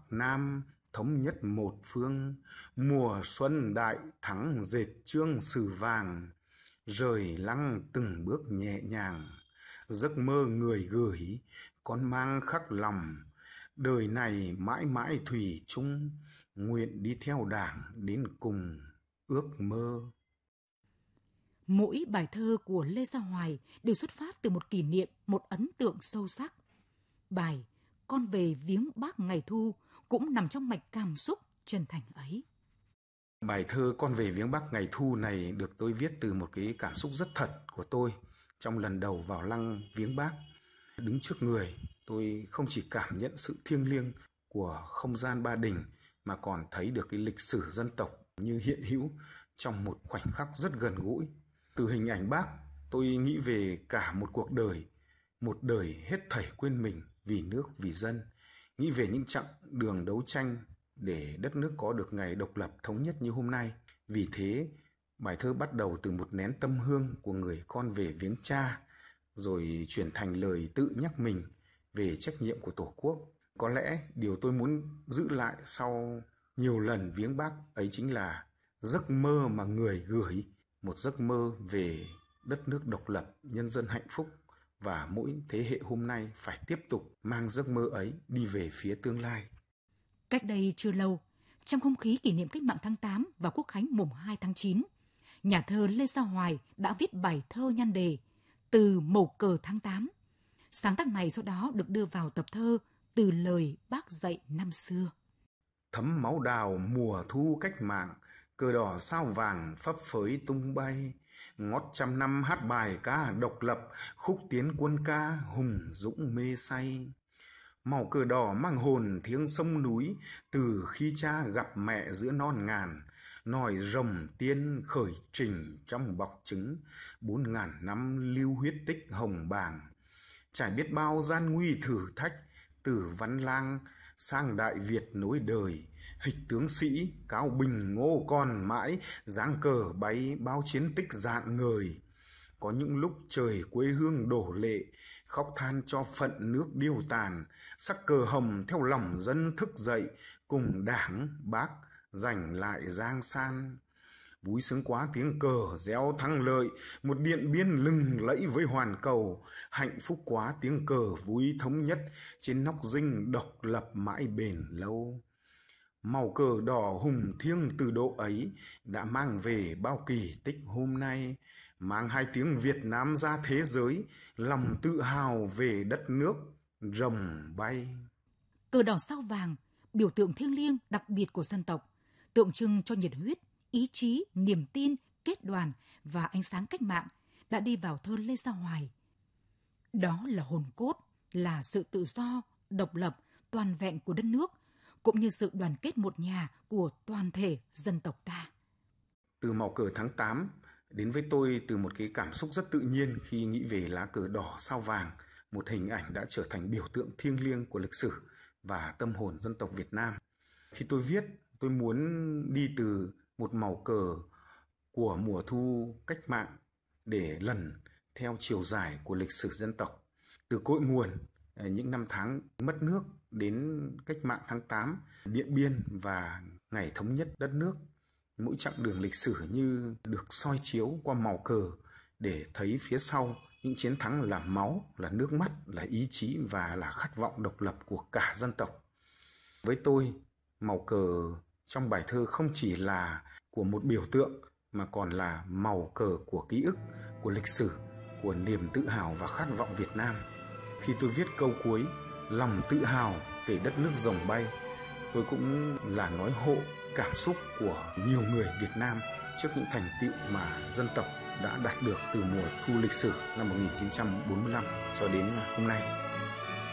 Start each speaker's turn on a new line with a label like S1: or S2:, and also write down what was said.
S1: Nam thống nhất một phương, mùa xuân đại thắng dệt chương sử vàng, rời lăng từng bước nhẹ nhàng, giấc mơ người gửi con mang khắc lòng, đời này mãi mãi thủy chung, nguyện đi theo Đảng đến cùng ước mơ.
S2: Mỗi bài thơ của Lê Gia Hoài đều xuất phát từ một kỷ niệm, một ấn tượng sâu sắc. Bài Con về viếng Bác ngày thu cũng nằm trong mạch cảm xúc chân thành ấy.
S1: Bài thơ Con về viếng Bác ngày thu này được tôi viết từ một cái cảm xúc rất thật của tôi trong lần đầu vào lăng viếng Bác. Đứng trước người, tôi không chỉ cảm nhận sự thiêng liêng của không gian Ba Đình mà còn thấy được cái lịch sử dân tộc như hiện hữu trong một khoảnh khắc rất gần gũi. Từ hình ảnh Bác, tôi nghĩ về cả một đời hết thảy quên mình vì nước, vì dân. Nghĩ về những chặng đường đấu tranh để đất nước có được ngày độc lập thống nhất như hôm nay. Vì thế, bài thơ bắt đầu từ một nén tâm hương của người con về viếng cha, rồi chuyển thành lời tự nhắc mình về trách nhiệm của Tổ quốc. Có lẽ điều tôi muốn giữ lại sau nhiều lần viếng Bác ấy chính là giấc mơ mà người gửi, một giấc mơ về đất nước độc lập, nhân dân hạnh phúc, và mỗi thế hệ hôm nay phải tiếp tục mang giấc mơ ấy đi về phía tương lai.
S2: Cách đây chưa lâu, trong không khí kỷ niệm Cách mạng tháng 8 và Quốc khánh mùng 2 tháng 9, nhà thơ Lê Gia Hoài đã viết bài thơ nhan đề Từ màu cờ tháng 8. Sáng tác này sau đó được đưa vào tập thơ Từ lời Bác dạy năm xưa.
S1: Thấm máu đào mùa thu cách mạng, cờ đỏ sao vàng phấp phới tung bay, ngót trăm năm hát bài ca độc lập, khúc tiến quân ca hùng dũng mê say. Màu cờ đỏ mang hồn thiêng sông núi, từ khi cha gặp mẹ giữa non ngàn, nòi rồng tiên khởi trình trong bọc trứng, 4.000 năm lưu huyết tích hồng bàng. Trải biết bao gian nguy thử thách, từ Văn Lang sang Đại Việt nối đời, hịch tướng sĩ Cao Bình Ngô còn mãi, dáng cờ bay bao chiến tích rạng ngời. Có những lúc trời quê hương đổ lệ, khóc than cho phận nước điêu tàn, sắc cờ hồng theo lòng dân thức dậy, cùng Đảng Bác giành lại giang san. Vui sướng quá tiếng cờ réo thắng lợi, một Điện Biên lừng lẫy với hoàn cầu, hạnh phúc quá tiếng cờ vui thống nhất, trên nóc dinh độc lập mãi bền lâu. Màu cờ đỏ hùng thiêng từ độ ấy đã mang về bao kỳ tích hôm nay, mang hai tiếng Việt Nam ra thế giới, lòng tự hào về đất nước rồng bay.
S2: Cờ đỏ sao vàng, biểu tượng thiêng liêng đặc biệt của dân tộc, tượng trưng cho nhiệt huyết, ý chí, niềm tin, kết đoàn và ánh sáng cách mạng đã đi vào thơ Lê Gia Hoài. Đó là hồn cốt, là sự tự do, độc lập, toàn vẹn của đất nước, cũng như sự đoàn kết một nhà của toàn thể dân tộc ta.
S1: Từ màu cờ tháng 8 đến với tôi từ một cái cảm xúc rất tự nhiên khi nghĩ về lá cờ đỏ sao vàng, một hình ảnh đã trở thành biểu tượng thiêng liêng của lịch sử và tâm hồn dân tộc Việt Nam. Khi tôi viết, tôi muốn đi từ một màu cờ của mùa thu cách mạng để lần theo chiều dài của lịch sử dân tộc, từ cội nguồn những năm tháng mất nước đến cách mạng tháng 8, Điện Biên và ngày thống nhất đất nước. Mỗi chặng đường lịch sử như được soi chiếu qua màu cờ để thấy phía sau những chiến thắng là máu, là nước mắt, là ý chí và là khát vọng độc lập của cả dân tộc. Với tôi, màu cờ trong bài thơ không chỉ là của một biểu tượng mà còn là màu cờ của ký ức, của lịch sử, của niềm tự hào và khát vọng Việt Nam. Khi tôi viết câu cuối, lòng tự hào về đất nước rồng bay, tôi cũng là nói hộ cảm xúc của nhiều người Việt Nam trước những thành tựu mà dân tộc đã đạt được từ mùa thu lịch sử năm 1945 cho đến hôm nay.